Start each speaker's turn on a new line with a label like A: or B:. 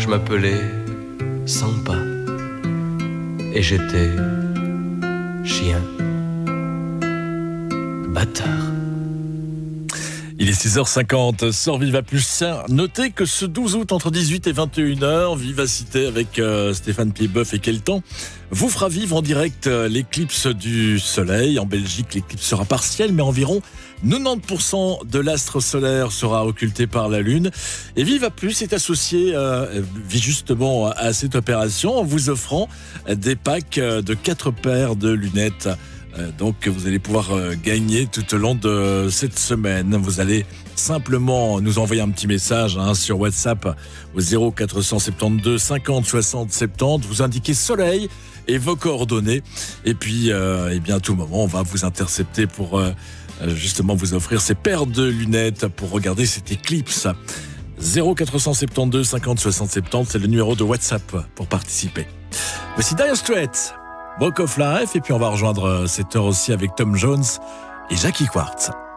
A: je m'appelais Sampa et j'étais chien bâtard.
B: Il est 6h50 sur Viva Plus. Notez que ce 12 août entre 18 et 21h, Vivacité avec Stéphane Piedboeuf et Keltan vous fera vivre en direct l'éclipse du soleil. En Belgique, l'éclipse sera partielle, mais environ 90% de l'astre solaire sera occulté par la Lune. Et Viva Plus est associé justement à cette opération en vous offrant des packs de 4 paires de lunettes. Donc vous allez pouvoir gagner tout au long de cette semaine. Vous allez simplement nous envoyer un petit message sur WhatsApp au 0472 50 60 70. Vous indiquez soleil et vos coordonnées. Et puis à tout moment, on va vous intercepter pour justement vous offrir ces paires de lunettes pour regarder cette éclipse. 0472 50 60 70, c'est le numéro de WhatsApp pour participer. Voici Dire Straits, Walk of Life, et puis on va rejoindre cette heure aussi avec Tom Jones et Jackie Quartz.